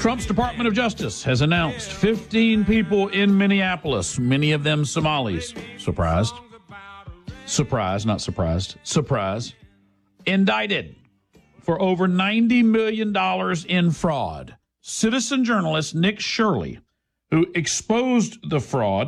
Trump's Department of Justice has announced 15 people in Minneapolis, many of them Somalis. Surprised? Surprised, not surprised. Surprise. Indicted for over $90 million in fraud. Citizen journalist Nick Shirley, who exposed the fraud,